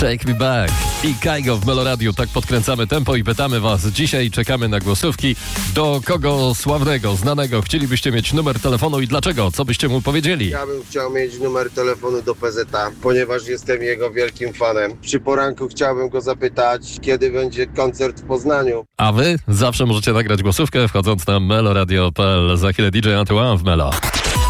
Take Me Back i Kaigo w Meloradiu. Tak podkręcamy tempo i pytamy was. Dzisiaj czekamy na głosówki. Do kogo sławnego, znanego chcielibyście mieć numer telefonu i dlaczego? Co byście mu powiedzieli? Ja bym chciał mieć numer telefonu do PZA, ponieważ jestem jego wielkim fanem. Przy poranku chciałbym go zapytać, kiedy będzie koncert w Poznaniu. A wy zawsze możecie nagrać głosówkę wchodząc na meloradio.pl. Za chwilę DJ Antoine w Melo.